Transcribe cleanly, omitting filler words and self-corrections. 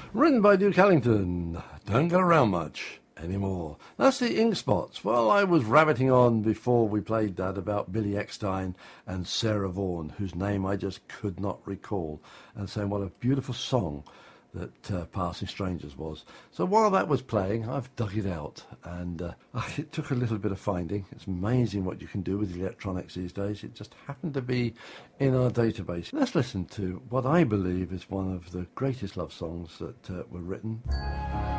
Written by Duke Ellington. Don't go around much anymore. That's the Ink Spots. Well, I was rabbiting on before we played that about Billy Eckstine and Sarah Vaughan, whose name I just could not recall, and saying what a beautiful song that Passing Strangers was. So while that was playing, I've dug it out, and it took a little bit of finding. It's amazing what you can do with electronics these days. It just happened to be in our database. Let's listen to what I believe is one of the greatest love songs that were written.